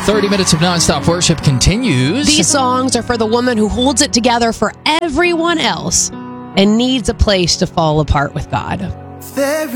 30 minutes of nonstop worship continues. These songs are for the woman who holds it together for everyone else and needs a place to fall apart with God.